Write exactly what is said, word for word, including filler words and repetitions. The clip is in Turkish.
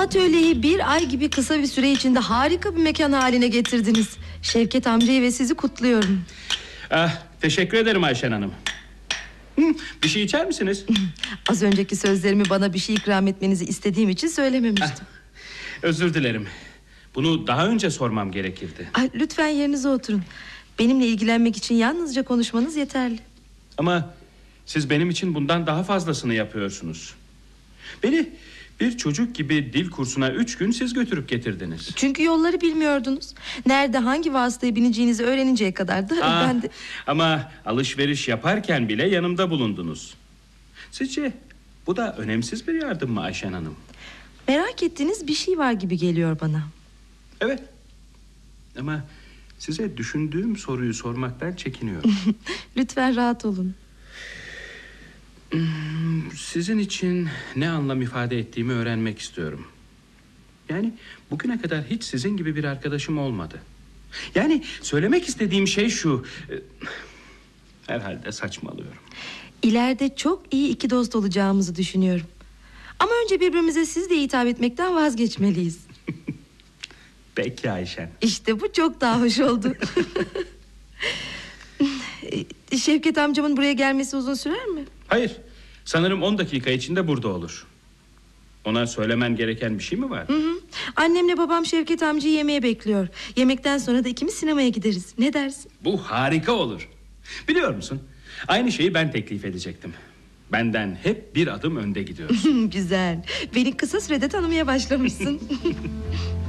atölyeyi bir ay gibi kısa bir süre içinde harika bir mekan haline getirdiniz. Şevket amcayı ve sizi kutluyorum. Ah, teşekkür ederim Ayşen Hanım. Hı, bir şey içer misiniz? Az önceki sözlerimi bana bir şey ikram etmenizi istediğim için söylememiştim. Ah, özür dilerim. Bunu daha önce sormam gerekirdi. Ay, lütfen yerinize oturun. Benimle ilgilenmek için yalnızca konuşmanız yeterli. Ama siz benim için bundan daha fazlasını yapıyorsunuz. Beni bir çocuk gibi dil kursuna üç gün siz götürüp getirdiniz. Çünkü yolları bilmiyordunuz. Nerede hangi vasıtaya bineceğinizi öğreninceye kadar da Aa, ben de... Ama alışveriş yaparken bile yanımda bulundunuz. Sizce bu da önemsiz bir yardım mı Ayşen Hanım? Merak ettiğiniz bir şey var gibi geliyor bana. Evet. Ama size düşündüğüm soruyu sormaktan çekiniyorum. Lütfen rahat olun. Sizin için ne anlam ifade ettiğimi öğrenmek istiyorum. Yani bugüne kadar hiç sizin gibi bir arkadaşım olmadı. Yani söylemek istediğim şey şu... Herhalde saçmalıyorum. İleride çok iyi iki dost olacağımızı düşünüyorum. Ama önce birbirimize siz de hitap etmekten vazgeçmeliyiz. Peki Ayşen. İşte bu çok daha hoş oldu. Şevket amcamın buraya gelmesi uzun sürer mi? Hayır. Sanırım on dakika içinde burada olur. Ona söylemen gereken bir şey mi var? Hı hı. Annemle babam Şevket amcayı yemeğe bekliyor. Yemekten sonra da ikimiz sinemaya gideriz. Ne dersin? Bu harika olur. Biliyor musun? Aynı şeyi ben teklif edecektim. Benden hep bir adım önde gidiyorsun. Güzel. Beni kısa sürede tanımaya başlamışsın.